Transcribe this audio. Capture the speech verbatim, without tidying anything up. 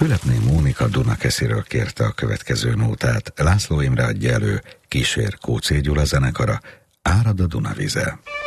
Fületné Mónika Dunakesziről kérte a következő nótát, László Imre adja elő, kísér Kóczé Gyula zenekara, Árad a Dunavize.